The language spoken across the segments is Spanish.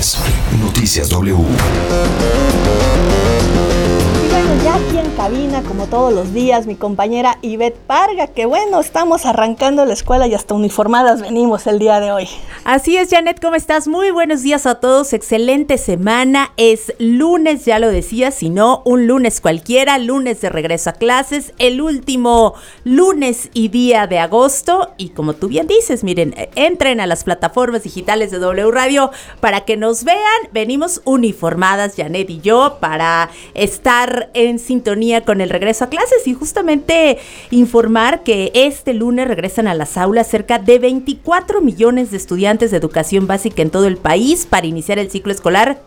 es Noticias W. Ya aquí en cabina, como todos los días, mi compañera Ivette Parga, que bueno, estamos arrancando la escuela y hasta uniformadas venimos el día de hoy. Así es, Janet, ¿cómo estás? Muy buenos días a todos, excelente semana, es lunes, ya lo decía, si no, un lunes cualquiera, lunes de regreso a clases, el último lunes y día de agosto, y como tú bien dices, miren, entren a las plataformas digitales de W Radio para que nos vean, venimos uniformadas, Janet y yo, para estar en sintonía con el regreso a clases y justamente informar que este lunes regresan a las aulas cerca de 24 millones de estudiantes de educación básica en todo el país para iniciar el ciclo escolar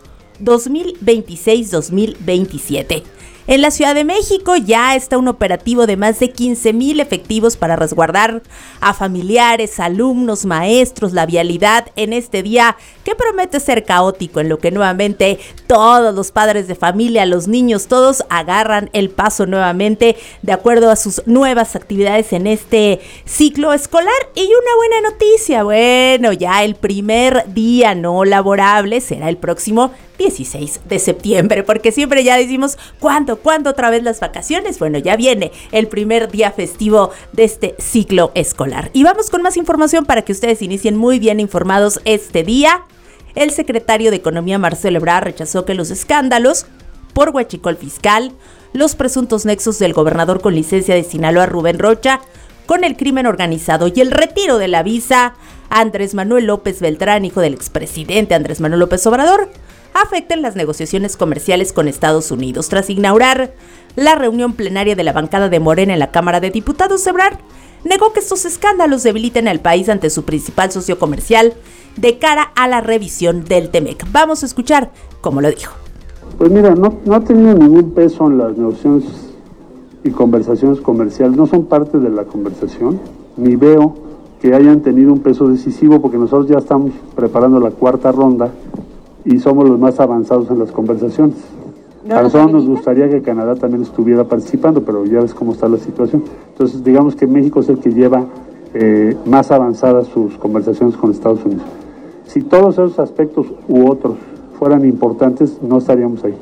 2026-2027. En la Ciudad de México ya está un operativo de más de 15,000 efectivos para resguardar a familiares, alumnos, maestros, la vialidad en este día que promete ser caótico, en lo que nuevamente todos los padres de familia, los niños, todos agarran el paso nuevamente de acuerdo a sus nuevas actividades en este ciclo escolar. Y una buena noticia, bueno, ya el primer día no laborable será el próximo 16 de septiembre, porque siempre ya decimos, ¿cuándo otra vez las vacaciones? Bueno, ya viene el primer día festivo de este ciclo escolar. Y vamos con más información para que ustedes inicien muy bien informados este día. El secretario de Economía, Marcelo Ebrard, rechazó que los escándalos por huachicol fiscal, los presuntos nexos del gobernador con licencia de Sinaloa, Rubén Rocha, con el crimen organizado y el retiro de la visa a Andrés Manuel López Beltrán, hijo del expresidente Andrés Manuel López Obrador, afecten las negociaciones comerciales con Estados Unidos. Tras inaugurar la reunión plenaria de la bancada de Morena en la Cámara de Diputados, Ebrard negó que estos escándalos debiliten al país ante su principal socio comercial de cara a la revisión del TEMEC. Vamos a escuchar cómo lo dijo. Pues mira, no ha tenido ningún peso en las negociaciones y conversaciones comerciales, no son parte de la conversación, ni veo que hayan tenido un peso decisivo porque nosotros ya estamos preparando la cuarta ronda y somos los más avanzados en las conversaciones. A nosotros nos gustaría que Canadá también estuviera participando, pero ya ves cómo está la situación. Entonces, digamos que México es el que lleva más avanzadas sus conversaciones con Estados Unidos. Si todos esos aspectos u otros fueran importantes, no estaríamos ahí.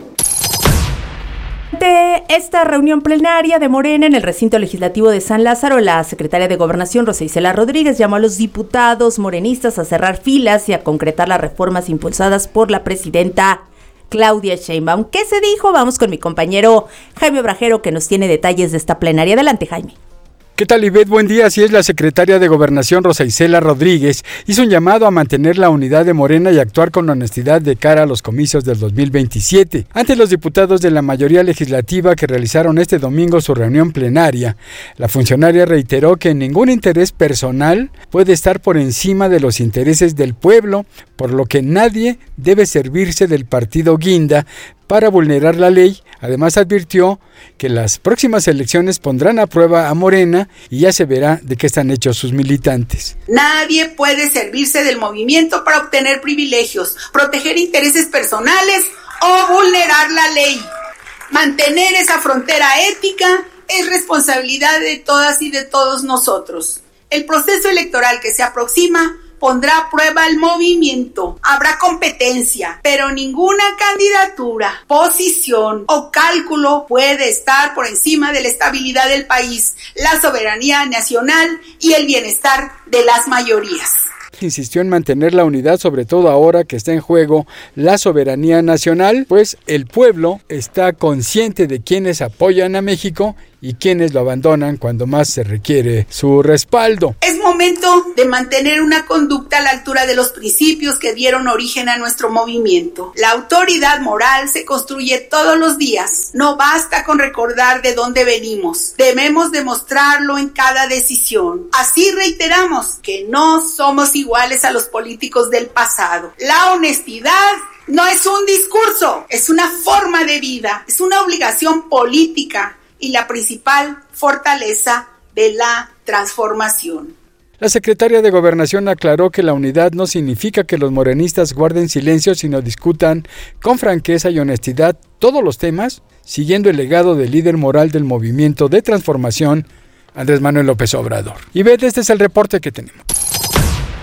De esta reunión plenaria de Morena en el recinto legislativo de San Lázaro, la secretaria de Gobernación, Rosa Isela Rodríguez, llamó a los diputados morenistas a cerrar filas y a concretar las reformas impulsadas por la presidenta Claudia Sheinbaum. ¿Qué se dijo? Vamos con mi compañero Jaime Obrajero, que nos tiene detalles de esta plenaria. Adelante, Jaime. ¿Qué tal, Ivette? Buen día. Así es, la secretaria de Gobernación, Rosa Isela Rodríguez, hizo un llamado a mantener la unidad de Morena y actuar con honestidad de cara a los comicios del 2027. Ante los diputados de la mayoría legislativa que realizaron este domingo su reunión plenaria, la funcionaria reiteró que ningún interés personal puede estar por encima de los intereses del pueblo, por lo que nadie debe servirse del partido guinda para vulnerar la ley. Además, advirtió que las próximas elecciones pondrán a prueba a Morena y ya se verá de qué están hechos sus militantes. Nadie puede servirse del movimiento para obtener privilegios, proteger intereses personales o vulnerar la ley. Mantener esa frontera ética es responsabilidad de todas y de todos nosotros. El proceso electoral que se aproxima pondrá a prueba el movimiento. Habrá competencia, pero ninguna candidatura, posición o cálculo puede estar por encima de la estabilidad del país, la soberanía nacional y el bienestar de las mayorías. Insistió en mantener la unidad, sobre todo ahora que está en juego la soberanía nacional, pues el pueblo está consciente de quienes apoyan a México y quienes lo abandonan cuando más se requiere su respaldo. Es momento de mantener una conducta a la altura de los principios que dieron origen a nuestro movimiento. La autoridad moral se construye todos los días. No basta con recordar de dónde venimos. Debemos demostrarlo en cada decisión. Así reiteramos que no somos iguales a los políticos del pasado. La honestidad no es un discurso, es una forma de vida, es una obligación política y la principal fortaleza de la transformación. La secretaria de Gobernación aclaró que la unidad no significa que los morenistas guarden silencio, sino discutan con franqueza y honestidad todos los temas, siguiendo el legado del líder moral del movimiento de transformación, Andrés Manuel López Obrador. Y este es el reporte que tenemos.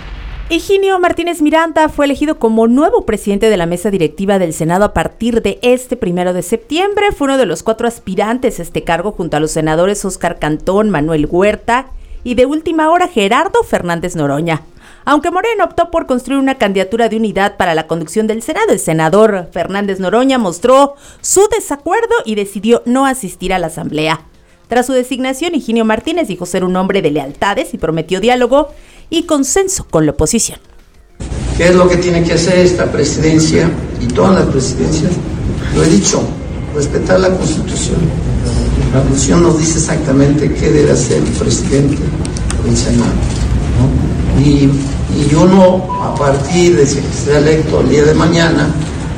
Higinio Martínez Miranda fue elegido como nuevo presidente de la mesa directiva del Senado a partir de este 1 de septiembre. Fue uno de los 4 aspirantes a este cargo junto a los senadores Óscar Cantón, Manuel Huerta y de última hora Gerardo Fernández Noroña. Aunque Morena optó por construir una candidatura de unidad para la conducción del Senado, el senador Fernández Noroña mostró su desacuerdo y decidió no asistir a la asamblea. Tras su designación, Higinio Martínez dijo ser un hombre de lealtades y prometió diálogo y consenso con la oposición. ¿Qué es lo que tiene que hacer esta presidencia y todas las presidencias? Lo he dicho, respetar la Constitución. La Constitución nos dice exactamente qué debe hacer el presidente del Senado, ¿no? Y uno, a partir de que sea electo el día de mañana,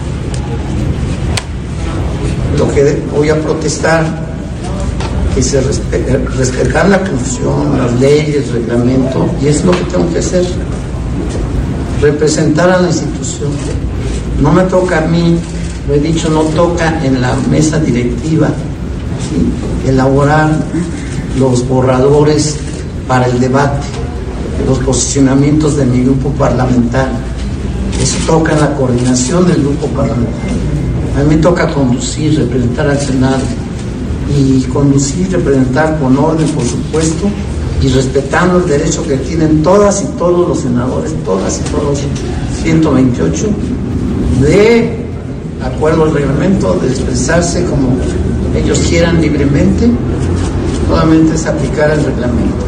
lo que voy a protestar que se respetar la Constitución, las leyes, el reglamento, y es lo que tengo que hacer, representar a la institución. No me toca a mí, lo he dicho, no toca en la mesa directiva, ¿sí?, elaborar los borradores para el debate, los posicionamientos de mi grupo parlamentario. Eso toca en la coordinación del grupo parlamentario. A mí me toca conducir, representar al Senado, y conducir, representar con orden, por supuesto, y respetando el derecho que tienen todas y todos los senadores, todas y todos, 128, de acuerdo al reglamento, de expresarse como ellos quieran libremente, solamente es aplicar el reglamento.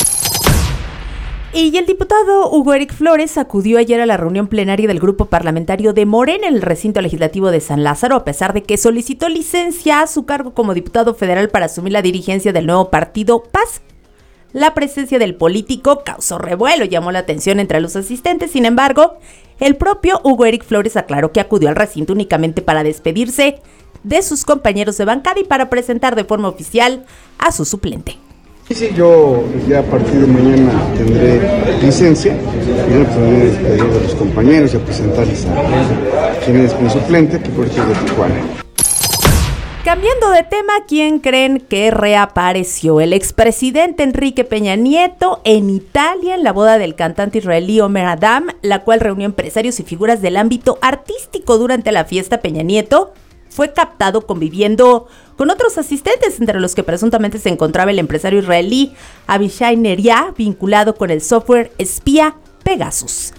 Y el diputado Hugo Eric Flores acudió ayer a la reunión plenaria del grupo parlamentario de Morena en el recinto legislativo de San Lázaro, a pesar de que solicitó licencia a su cargo como diputado federal para asumir la dirigencia del nuevo partido PAS. La presencia del político causó revuelo y llamó la atención entre los asistentes. Sin embargo, el propio Hugo Eric Flores aclaró que acudió al recinto únicamente para despedirse de sus compañeros de bancada y para presentar de forma oficial a su suplente. Sí, yo ya a partir de mañana tendré licencia y me podré despedir de los compañeros y a presentarles a quien es mi suplente, que por eso es de Tijuana. Cambiando de tema, ¿quién creen que reapareció? El expresidente Enrique Peña Nieto en Italia en la boda del cantante israelí Omer Adam, la cual reunió empresarios y figuras del ámbito artístico. Durante la fiesta, Peña Nieto fue captado conviviendo con otros asistentes, entre los que presuntamente se encontraba el empresario israelí Avishai Neria, vinculado con el software espía Pegasus.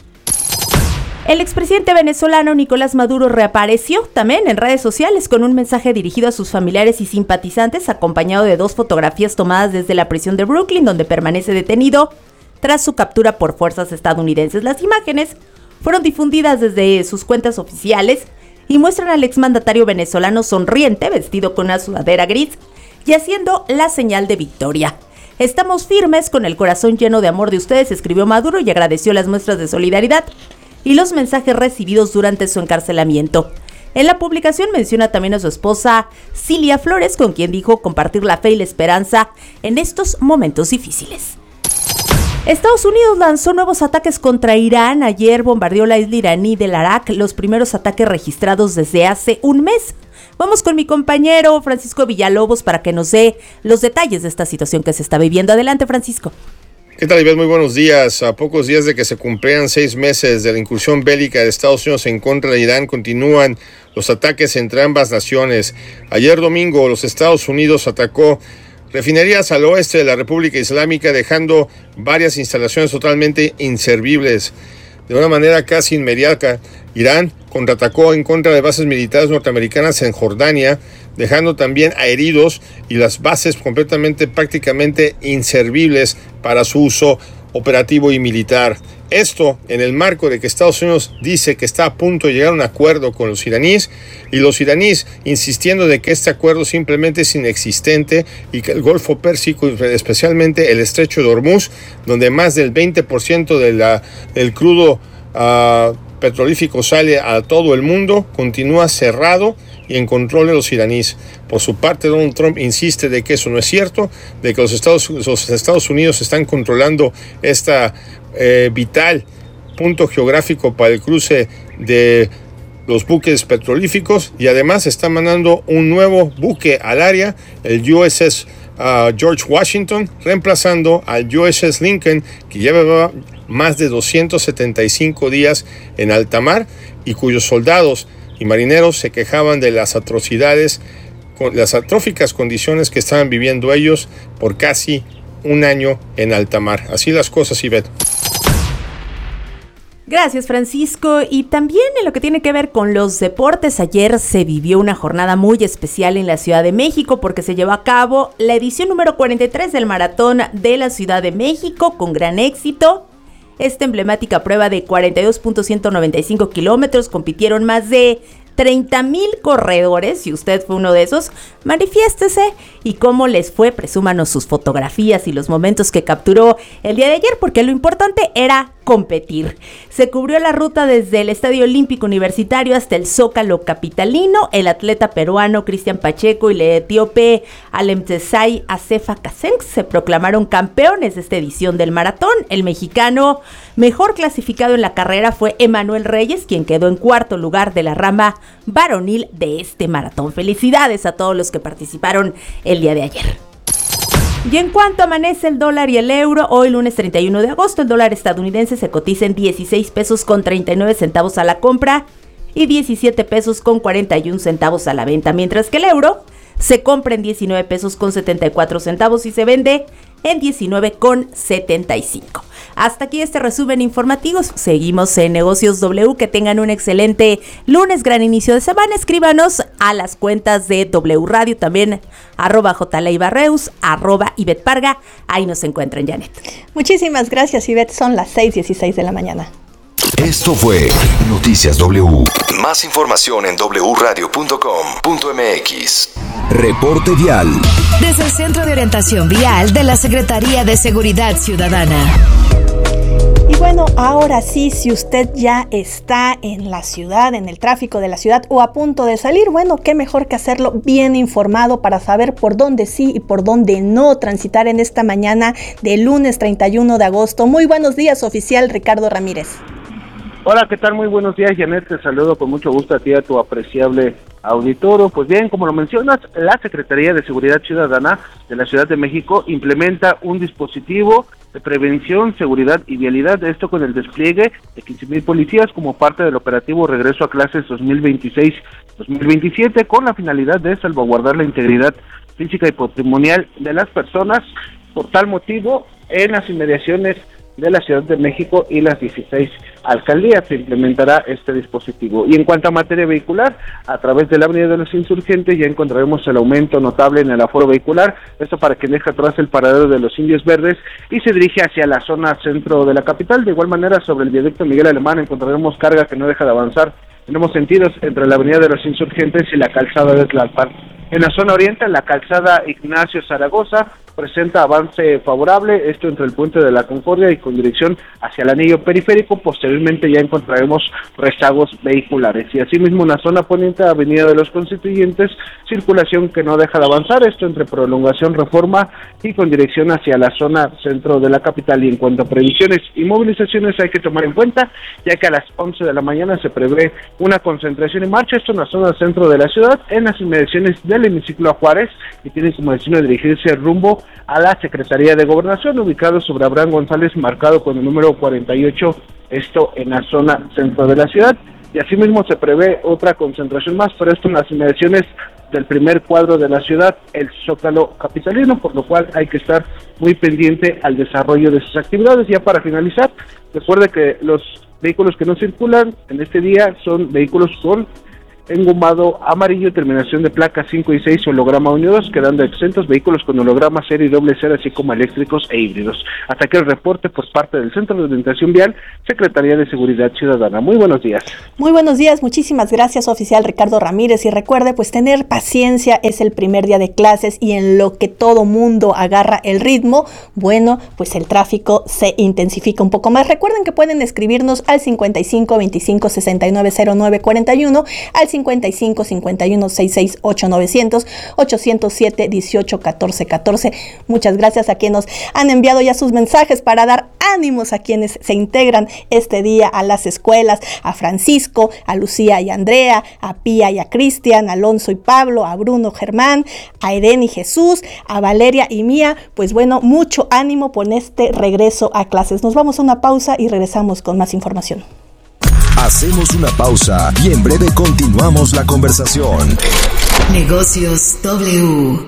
El expresidente venezolano Nicolás Maduro reapareció también en redes sociales con un mensaje dirigido a sus familiares y simpatizantes, acompañado de 2 fotografías tomadas desde la prisión de Brooklyn, donde permanece detenido tras su captura por fuerzas estadounidenses. Las imágenes fueron difundidas desde sus cuentas oficiales y muestran al exmandatario venezolano sonriente, vestido con una sudadera gris y haciendo la señal de victoria. Estamos firmes con el corazón lleno de amor de ustedes, escribió Maduro, y agradeció las muestras de solidaridad y los mensajes recibidos durante su encarcelamiento. En la publicación menciona también a su esposa Cilia Flores, con quien dijo compartir la fe y la esperanza en estos momentos difíciles. Estados Unidos lanzó nuevos ataques contra Irán. Ayer bombardeó la isla iraní del Arak, los primeros ataques registrados desde hace un mes. Vamos con mi compañero Francisco Villalobos para que nos dé los detalles de esta situación que se está viviendo. Adelante, Francisco. ¿Qué tal, Ivette? Muy buenos días. A pocos días de que se cumplieran 6 meses de la incursión bélica de Estados Unidos en contra de Irán, continúan los ataques entre ambas naciones. Ayer domingo, los Estados Unidos atacó refinerías al oeste de la República Islámica, dejando varias instalaciones totalmente inservibles. De una manera casi inmediata, Irán contraatacó en contra de bases militares norteamericanas en Jordania, dejando también a heridos y las bases prácticamente inservibles para su uso operativo y militar. Esto en el marco de que Estados Unidos dice que está a punto de llegar a un acuerdo con los iraníes, y los iraníes insistiendo de que este acuerdo simplemente es inexistente y que el Golfo Pérsico, especialmente el Estrecho de Hormuz, donde más del 20% del crudo petrolífico sale a todo el mundo, continúa cerrado y en control de los iraníes. Por su parte, Donald Trump insiste de que eso no es cierto, de que los Estados Unidos están controlando esta vital punto geográfico para el cruce de los buques petrolíficos, y además está mandando un nuevo buque al área, el USS George Washington, reemplazando al USS Lincoln, que más de 275 días en alta mar y cuyos soldados y marineros se quejaban de las atrocidades, las atróficas condiciones que estaban viviendo ellos por casi un año en alta mar. Así las cosas, Ivette. Gracias, Francisco. Y también en lo que tiene que ver con los deportes, ayer se vivió una jornada muy especial en la Ciudad de México porque se llevó a cabo la edición número 43 del Maratón de la Ciudad de México con gran éxito. Esta emblemática prueba de 42.195 kilómetros compitieron más de 30,000 corredores. Si usted fue uno de esos, manifiéstese y cómo les fue, presúmanos sus fotografías y los momentos que capturó el día de ayer, porque lo importante era competir. Se cubrió la ruta desde el Estadio Olímpico Universitario hasta el Zócalo capitalino. El atleta peruano Cristian Pacheco y el etíope Alemtzai Asefa Kasenk se proclamaron campeones de esta edición del maratón. El mexicano mejor clasificado en la carrera fue Emanuel Reyes, quien quedó en cuarto lugar de la rama varonil de este maratón. Felicidades a todos los que participaron el día de ayer. Y en cuanto amanece el dólar y el euro, hoy lunes 31 de agosto, el dólar estadounidense se cotiza en 16 pesos con 39 centavos a la compra y 17 pesos con 41 centavos a la venta, mientras que el euro se compra en 19 pesos con 74 centavos y se vende en 19 con 75. Hasta aquí este resumen informativo. Seguimos en Negocios W. Que tengan un excelente lunes, gran inicio de semana. Escríbanos a las cuentas de W Radio, también @JLeibarreus, @Ivette Parga. Ahí nos encuentran, Janet. Muchísimas gracias, Ivette. Son las 6:16 de la mañana. Esto fue Noticias W. Más información en wradio.com.mx. Reporte vial. Desde el Centro de Orientación Vial de la Secretaría de Seguridad Ciudadana. Y bueno, ahora sí, si usted ya está en la ciudad, en el tráfico de la ciudad o a punto de salir, bueno, qué mejor que hacerlo bien informado para saber por dónde sí y por dónde no transitar en esta mañana de lunes 31 de agosto. Muy buenos días, oficial Ricardo Ramírez. Hola, ¿qué tal? Muy buenos días, Janet. Te saludo con mucho gusto a ti y a tu apreciable auditorio. Pues bien, como lo mencionas, la Secretaría de Seguridad Ciudadana de la Ciudad de México implementa un dispositivo de prevención, seguridad y vialidad, esto con el despliegue de 15,000 policías como parte del operativo Regreso a Clases 2026-2027, con la finalidad de salvaguardar la integridad física y patrimonial de las personas. Por tal motivo, en las inmediaciones de la Ciudad de México y las 16 alcaldías se implementará este dispositivo. Y en cuanto a materia vehicular, a través de la Avenida de los Insurgentes ya encontraremos el aumento notable en el aforo vehicular, esto para quien deja atrás el paradero de los Indios Verdes y se dirige hacia la zona centro de la capital. De igual manera, sobre el viaducto Miguel Alemán encontraremos carga que no deja de avanzar en ambos sentidos entre la Avenida de los Insurgentes y la calzada de Tlalpan. En la zona oriente, la calzada Ignacio Zaragoza presenta avance favorable, esto entre el puente de la Concordia y con dirección hacia el anillo periférico. Posteriormente ya encontraremos rezagos vehiculares. Y asimismo en la zona poniente, Avenida de los Constituyentes, circulación que no deja de avanzar, esto entre prolongación Reforma y con dirección hacia la zona centro de la capital. Y en cuanto a previsiones y movilizaciones hay que tomar en cuenta, ya que a las 11 de la mañana se prevé una concentración en marcha, esto en la zona centro de la ciudad, en las inmediaciones del hemiciclo a Juárez, y tienen como destino dirigirse rumbo a la Secretaría de Gobernación, ubicado sobre Abraham González, marcado con el número 48, esto en la zona centro de la ciudad. Y asimismo se prevé otra concentración más, pero esto en las inmediaciones del primer cuadro de la ciudad, el Zócalo capitalino, por lo cual hay que estar muy pendiente al desarrollo de sus actividades. Ya para finalizar, recuerde que los vehículos que no circulan en este día son vehículos con engomado amarillo, terminación de placas 5 y 6, holograma 1 y 2, quedando exentos vehículos con holograma serie y doble cero, así como eléctricos e híbridos. Hasta aquí el reporte por parte del Centro de Orientación Vial, Secretaría de Seguridad Ciudadana. Muy buenos días. Muy buenos días, muchísimas gracias, oficial Ricardo Ramírez. Y recuerde, pues tener paciencia, es el primer día de clases y en lo que todo mundo agarra el ritmo, bueno, pues el tráfico se intensifica un poco más. Recuerden que pueden escribirnos al 55 25 69 09 41, al 55 51 66 8900 807 18 14 14. Muchas gracias a quienes nos han enviado ya sus mensajes para dar ánimos a quienes se integran este día a las escuelas, a Francisco, a Lucía y Andrea, a Pía y a Cristian, a Alonso y Pablo, a Bruno, Germán, a Eden y Jesús, a Valeria y Mía. Pues bueno, mucho ánimo por este regreso a clases. Nos vamos a una pausa y regresamos con más información. Hacemos una pausa y en breve continuamos la conversación. Negocios W.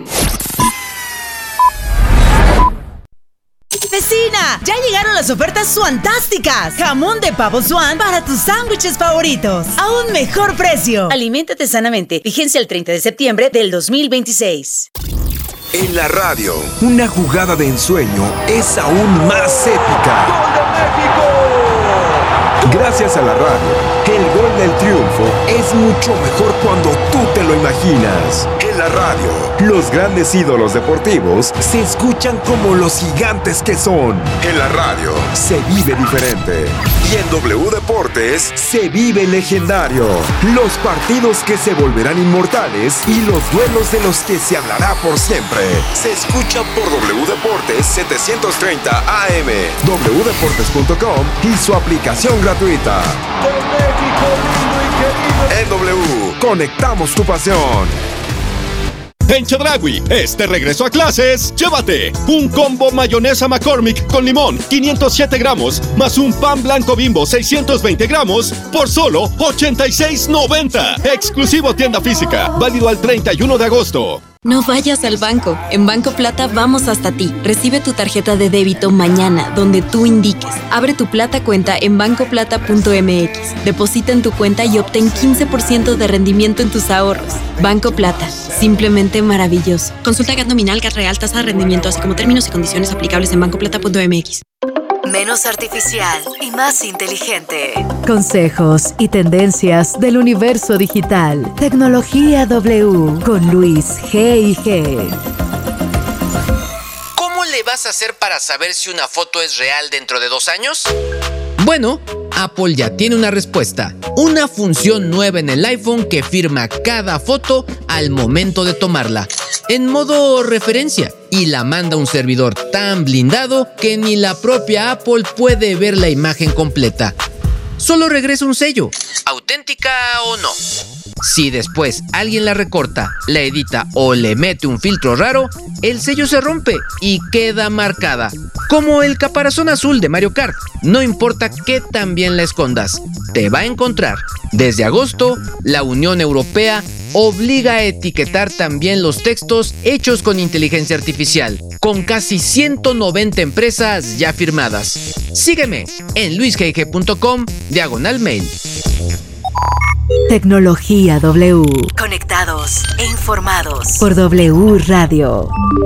¡Vecina! ¡Ya llegaron las ofertas suantásticas! Jamón de pavo Swan para tus sándwiches favoritos. A un mejor precio. Aliméntate sanamente. Vigencia el 30 de septiembre del 2026. En la radio, una jugada de ensueño es aún más épica. ¡Gol de México! Gracias a la radio, el gol del triunfo es mucho mejor cuando tú te lo imaginas. En la radio, los grandes ídolos deportivos se escuchan como los gigantes que son. En la radio, se vive diferente. Y en W Deportes, se vive legendario. Los partidos que se volverán inmortales y los duelos de los que se hablará por siempre. Se escuchan por W Deportes 730 AM, wdeportes.com y su aplicación gratuita. En W, conectamos tu pasión. En Chedraui, este regreso a clases, llévate un combo mayonesa McCormick con limón, 507 gramos, más un pan blanco Bimbo, 620 gramos, por solo $86.90. Exclusivo tienda física, válido al 31 de agosto. No vayas al banco. En Banco Plata vamos hasta ti. Recibe tu tarjeta de débito mañana, donde tú indiques. Abre tu Plata cuenta en bancoplata.mx. Deposita en tu cuenta y obtén 15% de rendimiento en tus ahorros. Banco Plata. Simplemente maravilloso. Consulta GAT nominal, GAT real, tasa de rendimiento, así como términos y condiciones aplicables en bancoplata.mx. Menos artificial y más inteligente. Consejos y tendencias del universo digital. Tecnología W con Luis G&G. ¿Cómo le vas a hacer para saber si una foto es real dentro de 2 años? Bueno, Apple ya tiene una respuesta. Una función nueva en el iPhone que firma cada foto al momento de tomarla, en modo referencia, y la manda a un servidor tan blindado que ni la propia Apple puede ver la imagen completa. Solo regresa un sello, auténtica o no. Si después alguien la recorta, la edita o le mete un filtro raro, el sello se rompe y queda marcada, como el caparazón azul de Mario Kart. No importa qué tan bien la escondas, te va a encontrar. Desde agosto, la Unión Europea obliga a etiquetar también los textos hechos con inteligencia artificial, con casi 190 empresas ya firmadas. Sígueme en luisgg.com/mail. Tecnología W. Conectados e informados por W Radio.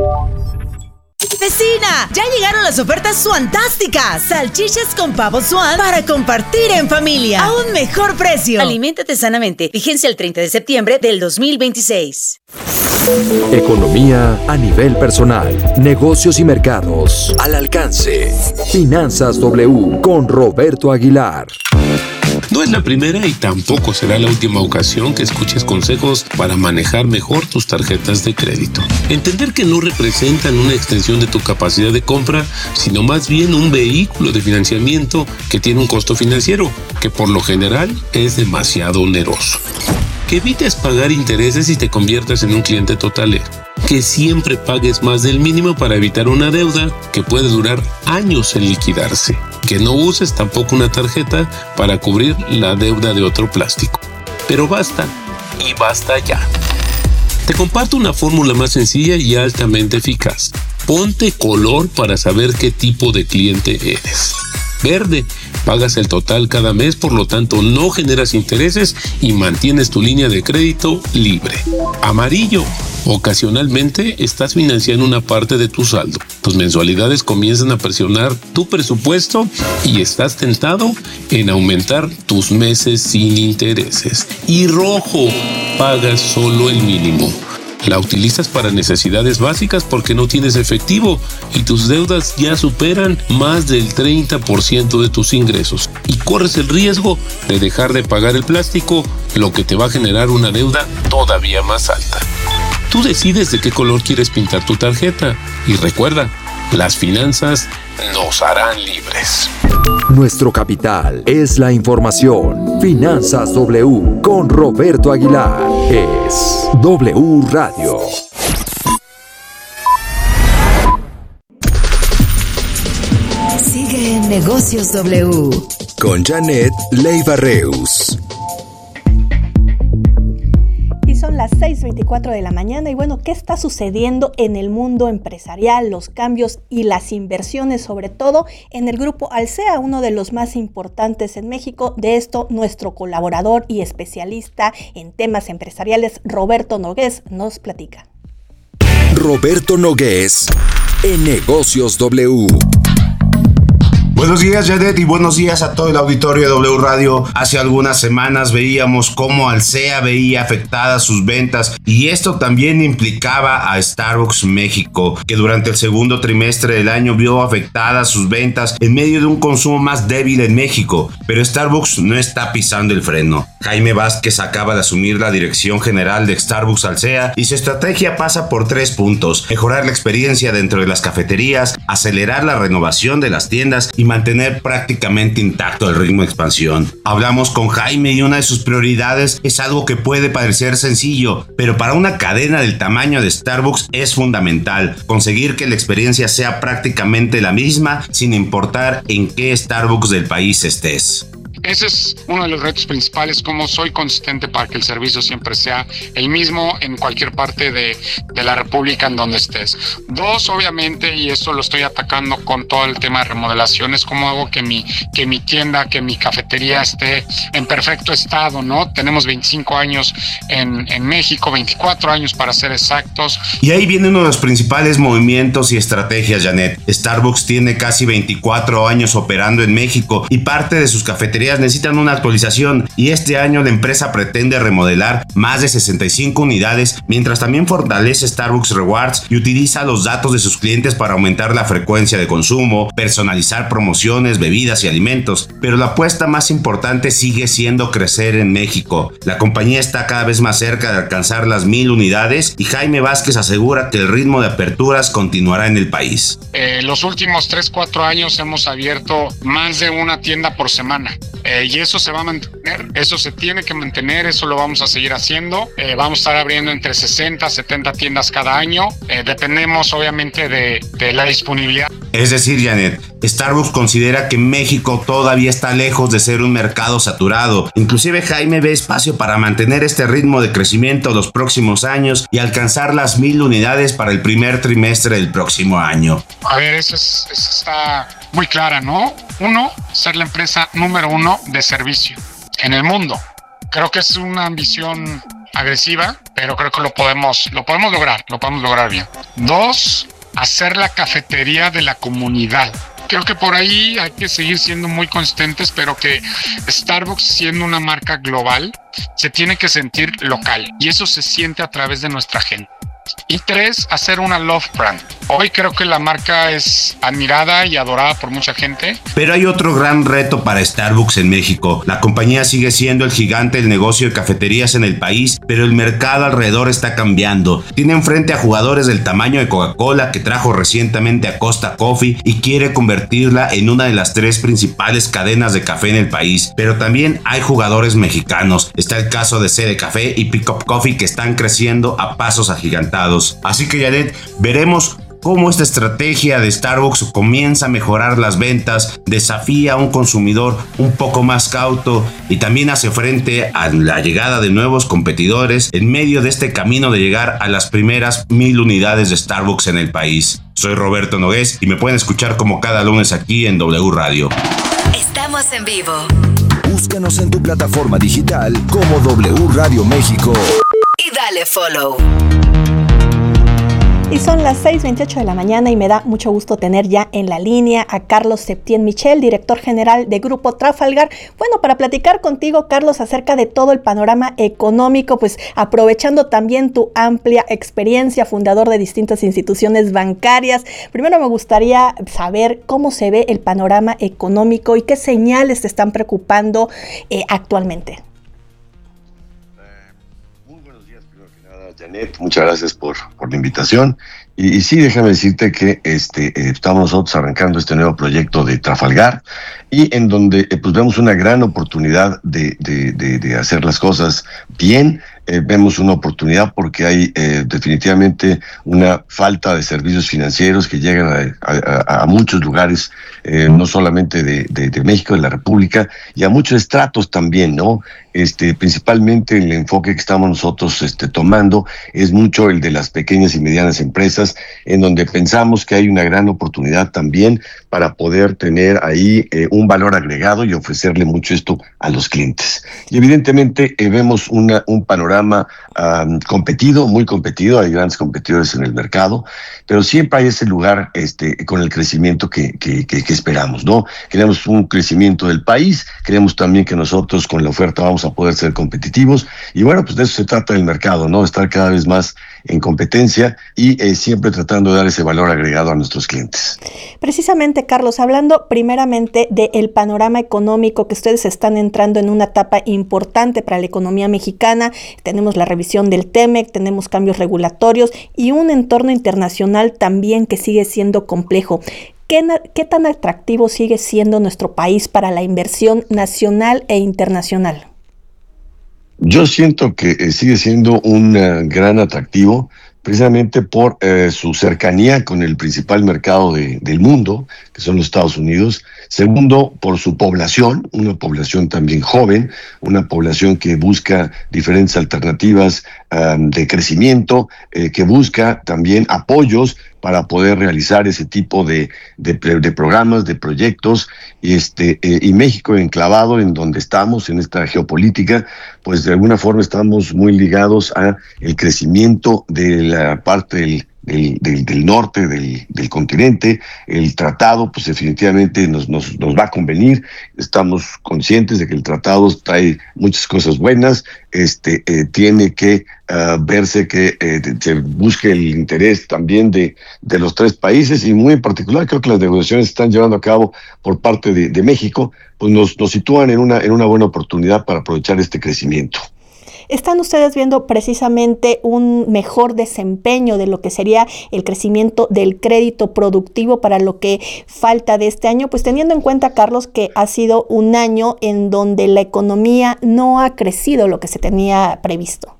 ¡Vecina! ¡Ya llegaron las ofertas suantásticas! Salchichas con pavo Swan para compartir en familia. A un mejor precio. Aliméntate sanamente. Vigencia el 30 de septiembre del 2026. Economía a nivel personal, negocios y mercados al alcance. Finanzas W con Roberto Aguilar. No es la primera y tampoco será la última ocasión que escuches consejos para manejar mejor tus tarjetas de crédito. Entender que no representan una extensión de tu capacidad de compra, sino más bien un vehículo de financiamiento que tiene un costo financiero, que por lo general es demasiado oneroso. Que evites pagar intereses y te conviertas en un cliente totalero. Que siempre pagues más del mínimo para evitar una deuda que puede durar años en liquidarse. Que no uses tampoco una tarjeta para cubrir la deuda de otro plástico. Pero basta, y basta ya. Te comparto una fórmula más sencilla y altamente eficaz. Ponte color para saber qué tipo de cliente eres. Verde, pagas el total cada mes, por lo tanto no generas intereses y mantienes tu línea de crédito libre. Amarillo, ocasionalmente estás financiando una parte de tu saldo. Tus mensualidades comienzan a presionar tu presupuesto y estás tentado en aumentar tus meses sin intereses. Y rojo, pagas solo el mínimo. La utilizas para necesidades básicas porque no tienes efectivo y tus deudas ya superan más del 30% de tus ingresos. Y corres el riesgo de dejar de pagar el plástico, lo que te va a generar una deuda todavía más alta. Tú decides de qué color quieres pintar tu tarjeta. Y recuerda, las finanzas nos harán libres. Nuestro capital es la información. Finanzas W con Roberto Aguilar. Es W Radio. Sigue en Negocios W con Janet Leiva Reus. Son las 6:24 de la mañana y bueno, ¿qué está sucediendo en el mundo empresarial? Los cambios y las inversiones, sobre todo en el grupo Alsea, uno de los más importantes en México. De esto, nuestro colaborador y especialista en temas empresariales, Roberto Nogués, nos platica. Roberto Nogués, en Negocios W. Buenos días, Janet, y buenos días a todo el auditorio de W Radio. Hace algunas semanas veíamos cómo Alsea veía afectadas sus ventas y esto también implicaba a Starbucks México, que durante el segundo trimestre del año vio afectadas sus ventas en medio de un consumo más débil en México. Pero Starbucks no está pisando el freno. Jaime Vázquez acaba de asumir la dirección general de Starbucks Alsea y su estrategia pasa por 3 puntos: mejorar la experiencia dentro de las cafeterías, acelerar la renovación de las tiendas y mantener prácticamente intacto el ritmo de expansión. Hablamos con Jaime y una de sus prioridades es algo que puede parecer sencillo, pero para una cadena del tamaño de Starbucks es fundamental: conseguir que la experiencia sea prácticamente la misma sin importar en qué Starbucks del país estés. Ese es uno de los retos principales, cómo soy consistente para que el servicio siempre sea el mismo en cualquier parte de la República en donde estés. 2, obviamente, y eso lo estoy atacando con todo el tema de remodelaciones, cómo hago que mi tienda, que mi cafetería esté en perfecto estado, ¿no? Tenemos 25 años en México, 24 años para ser exactos. Y ahí viene uno de los principales movimientos y estrategias, Janet. Starbucks tiene casi 24 años operando en México y parte de sus cafeterías necesitan una actualización, y este año la empresa pretende remodelar más de 65 unidades, mientras también fortalece Starbucks Rewards y utiliza los datos de sus clientes para aumentar la frecuencia de consumo, personalizar promociones, bebidas y alimentos. Pero la apuesta más importante sigue siendo crecer en México. La compañía está cada vez más cerca de alcanzar las 1000 unidades y Jaime Vázquez asegura que el ritmo de aperturas continuará en el país. Los últimos 3-4 años hemos abierto más de una tienda por semana. Y eso se va a mantener, eso se tiene que mantener, eso lo vamos a seguir haciendo. Vamos a estar abriendo entre 60 a 70 tiendas cada año. Dependemos obviamente de la disponibilidad. Es decir, Janet, Starbucks considera que México todavía está lejos de ser un mercado saturado. Inclusive Jaime ve espacio para mantener este ritmo de crecimiento los próximos años y alcanzar las 1000 unidades para el primer trimestre del próximo año. A ver, eso está muy clara, ¿no? 1, ser la empresa número 1 de servicio en el mundo. Creo que es una ambición agresiva, pero creo que lo podemos lograr bien. 2, hacer la cafetería de la comunidad. Creo que por ahí hay que seguir siendo muy consistentes, pero que Starbucks, siendo una marca global, se tiene que sentir local, y eso se siente a través de nuestra gente. Y 3, hacer una love brand. Hoy creo que la marca es admirada y adorada por mucha gente. Pero hay otro gran reto para Starbucks en México. La compañía sigue siendo el gigante del negocio de cafeterías en el país, pero el mercado alrededor está cambiando. Tiene enfrente a jugadores del tamaño de Coca-Cola, que trajo recientemente a Costa Coffee y quiere convertirla en una de las 3 principales cadenas de café en el país. Pero también hay jugadores mexicanos. Está el caso de CD Café y Pick Up Coffee, que están creciendo a pasos agigantados. Así que, Janet, veremos cómo esta estrategia de Starbucks comienza a mejorar las ventas, desafía a un consumidor un poco más cauto y también hace frente a la llegada de nuevos competidores en medio de este camino de llegar a las primeras 1000 unidades de Starbucks en el país. Soy Roberto Nogués y me pueden escuchar como cada lunes aquí en W Radio. Estamos en vivo. Búscanos en tu plataforma digital como W Radio México. Y dale follow. Y son las 6:28 de la mañana y me da mucho gusto tener ya en la línea a Carlos Septién Michel, director general de Grupo Trafalgar. Bueno, para platicar contigo, Carlos, acerca de todo el panorama económico, pues aprovechando también tu amplia experiencia, fundador de distintas instituciones bancarias. Primero me gustaría saber cómo se ve el panorama económico y qué señales te están preocupando actualmente. Janet, muchas gracias por la invitación. Y sí, déjame decirte que estamos nosotros arrancando este nuevo proyecto de Trafalgar y en donde pues vemos una gran oportunidad de hacer las cosas bien. Vemos una oportunidad porque hay definitivamente una falta de servicios financieros que llegan a muchos lugares, no solamente de México, de la República, y a muchos estratos también, ¿no? Principalmente el enfoque que estamos nosotros tomando es mucho el de las pequeñas y medianas empresas, en donde pensamos que hay una gran oportunidad también para poder tener ahí un valor agregado y ofrecerle mucho esto a los clientes. Y evidentemente vemos un panorama muy competido, hay grandes competidores en el mercado, pero siempre hay ese lugar con el crecimiento que esperamos, ¿no? Queremos un crecimiento del país, queremos también que nosotros con la oferta vamos a poder ser competitivos, y bueno, pues de eso se trata el mercado, ¿no? Estar cada vez más en competencia y siempre tratando de dar ese valor agregado a nuestros clientes. Precisamente, Carlos, hablando primeramente del panorama económico, que ustedes están entrando en una etapa importante para la economía mexicana, tenemos la revisión del TEMEC, tenemos cambios regulatorios y un entorno internacional también que sigue siendo complejo. ¿Qué tan atractivo sigue siendo nuestro país para la inversión nacional e internacional? Yo siento que sigue siendo un gran atractivo, precisamente por su cercanía con el principal mercado del mundo, que son los Estados Unidos. Segundo, por su población, una población también joven, una población que busca diferentes alternativas de crecimiento, que busca también apoyos para poder realizar ese tipo de programas, de proyectos, y México enclavado en donde estamos, en esta geopolítica, pues de alguna forma estamos muy ligados a el crecimiento de la parte del norte del continente. El tratado pues definitivamente nos va a convenir. Estamos conscientes de que el tratado trae muchas cosas buenas. Tiene que verse que se busque el interés también de los tres países, y muy en particular creo que las negociaciones que están llevando a cabo por parte de México pues nos sitúan en una buena oportunidad para aprovechar este crecimiento. ¿Están ustedes viendo precisamente un mejor desempeño de lo que sería el crecimiento del crédito productivo para lo que falta de este año? Pues teniendo en cuenta, Carlos, que ha sido un año en donde la economía no ha crecido lo que se tenía previsto.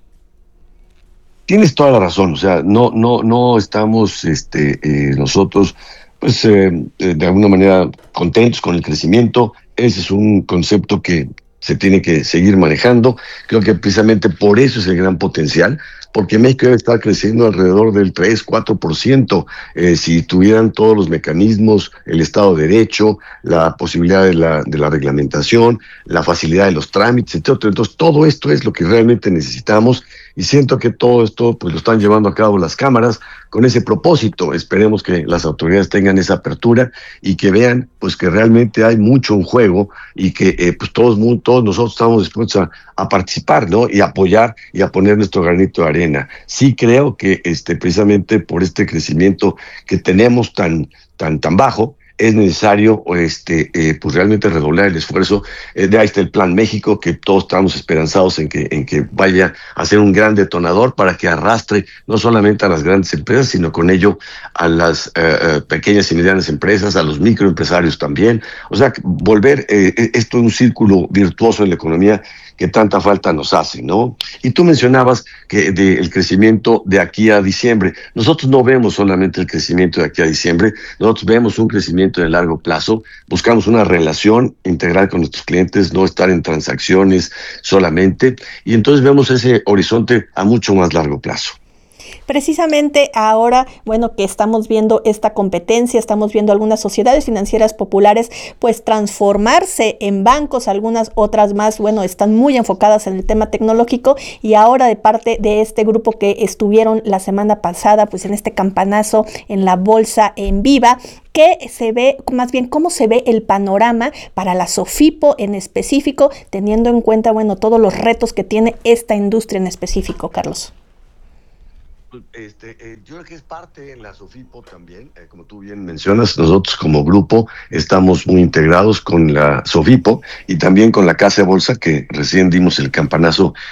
Tienes toda la razón, o sea, no estamos nosotros pues de alguna manera contentos con el crecimiento. Ese es un concepto que se tiene que seguir manejando. Creo que precisamente por eso es el gran potencial, porque México debe estar creciendo alrededor del 3-4%, si tuvieran todos los mecanismos, el Estado de Derecho, la posibilidad de la reglamentación, la facilidad de los trámites, etc. Entonces, todo esto es lo que realmente necesitamos, y siento que todo esto pues lo están llevando a cabo las cámaras con ese propósito. Esperemos que las autoridades tengan esa apertura y que vean pues que realmente hay mucho en juego, y que pues todos nosotros estamos dispuestos a participar, ¿no? Y apoyar y a poner nuestro granito de arena. Sí creo que precisamente por este crecimiento que tenemos tan bajo, es necesario pues realmente redoblar el esfuerzo. De ahí está el Plan México, que todos estamos esperanzados en que vaya a ser un gran detonador para que arrastre no solamente a las grandes empresas, sino con ello a las pequeñas y medianas empresas, a los microempresarios también. O sea, volver esto un círculo virtuoso en la economía que tanta falta nos hace, ¿no? Y tú mencionabas que el crecimiento de aquí a diciembre. Nosotros no vemos solamente el crecimiento de aquí a diciembre, nosotros vemos un crecimiento de largo plazo. Buscamos una relación integral con nuestros clientes, no estar en transacciones solamente, y entonces vemos ese horizonte a mucho más largo plazo. Precisamente ahora, bueno, que estamos viendo esta competencia, estamos viendo algunas sociedades financieras populares pues transformarse en bancos, algunas otras más, bueno, están muy enfocadas en el tema tecnológico, y ahora de parte de este grupo que estuvieron la semana pasada pues en este campanazo en la bolsa en Viva, ¿qué se ve, más bien cómo se ve el panorama para la SOFIPO en específico, teniendo en cuenta, bueno, todos los retos que tiene esta industria en específico, Carlos? Yo creo que es parte en la SOFIPO también, como tú bien mencionas, nosotros como grupo estamos muy integrados con la SOFIPO y también con la Casa de Bolsa, que recién dimos el campanazo